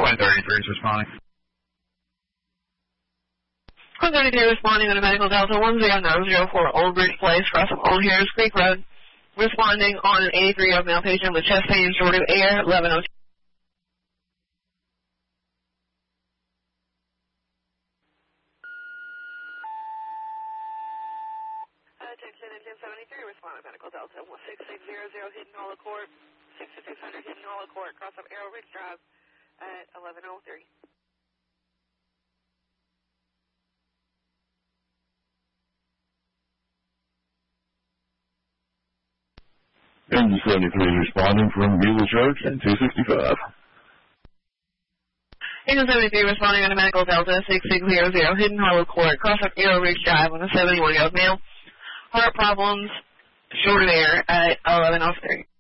133 is responding. 133 responding on a medical Delta 10904 Old Bridge Place, cross of Old Harris Creek Road. Responding on an 83-year-old male patient with chest pain, short of air, 1102. Attention, engine 73, responding medical Delta 16600 Hidden Hollow Court, 6600 Hidden Hollow Court, cross of Arrow Ridge Drive at 1103. Engine 73 responding from Beulah Church and 265. Engine 73 responding on a medical Delta 6600 Hidden Hollow Court, cross up Arrow Ridge Drive with a 71-year-old male. Heart problems, short of air at 1103.